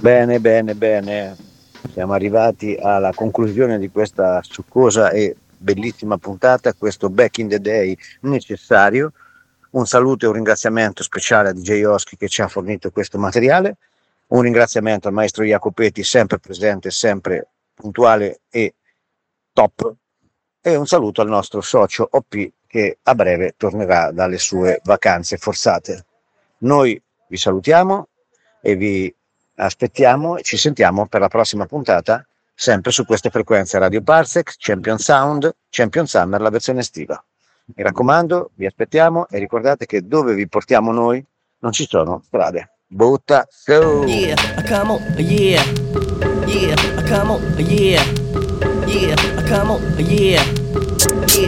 Bene, bene, bene. Siamo arrivati alla conclusione di questa succosa e bellissima puntata, questo Back in the Day necessario. Un saluto e un ringraziamento speciale a DJ Oschi che ci ha fornito questo materiale. Un ringraziamento al maestro Jacopetti, sempre presente, sempre puntuale e top. E un saluto al nostro socio OP che a breve tornerà dalle sue vacanze forzate. Noi vi salutiamo e vi aspettiamo e ci sentiamo per la prossima puntata, sempre su queste frequenze Radio Parsec, Champion Sound, Champion Summer, la versione estiva. Mi raccomando, vi aspettiamo e ricordate che dove vi portiamo noi non ci sono strade. Butta su! Yeah, I come on, yeah. Yeah, I come on, yeah. Yeah, I come on, yeah.